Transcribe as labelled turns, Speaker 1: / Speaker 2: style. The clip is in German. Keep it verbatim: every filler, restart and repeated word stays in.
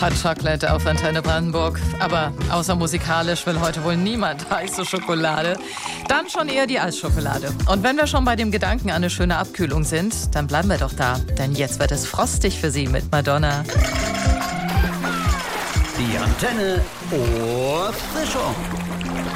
Speaker 1: Hot Chocolate auf Antenne Brandenburg. Aber außer musikalisch will heute wohl niemand heiße Schokolade. Dann schon eher die Eisschokolade. Und wenn wir schon bei dem Gedanken an eine schöne Abkühlung sind, dann bleiben wir doch da. Denn jetzt wird es frostig für Sie mit Madonna.
Speaker 2: Die Antenne Ohrfrischung.